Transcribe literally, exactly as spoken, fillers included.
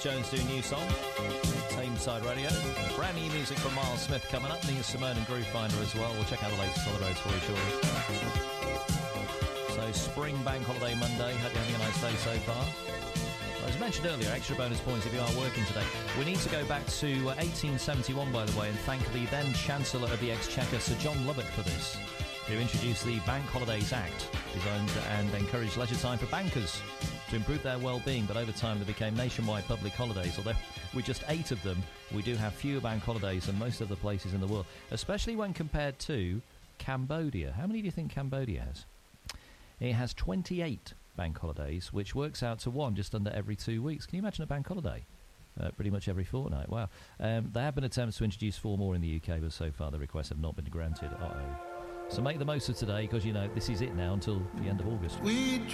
Jones do new song. Tameside Radio. Brand new music from Miles Smith coming up. Nina Simone and Groove Finder as well. We'll check out the latest on the roads for you shortly. So, spring bank holiday Monday. Hope you're having a nice day so far. As mentioned earlier, extra bonus points if you are working today. We need to go back to uh, eighteen seventy-one, by the way, and thank the then Chancellor of the Exchequer, Sir John Lubbock, for this, who introduced the Bank Holidays Act, designed and encouraged leisure time for bankers to improve their well-being, but over time they became nationwide public holidays. Although with just eight of them, we do have fewer bank holidays than most of the places in the world, especially when compared to Cambodia. How many do you think Cambodia has? It has twenty-eight bank holidays, which works out to one just under every two weeks. Can you imagine a bank holiday? Uh, pretty much every fortnight. Wow. Um, there have been attempts to introduce four more in the U K, but so far the requests have not been granted. Uh-oh. So make the most of today, because, you know, this is it now until the end of August. We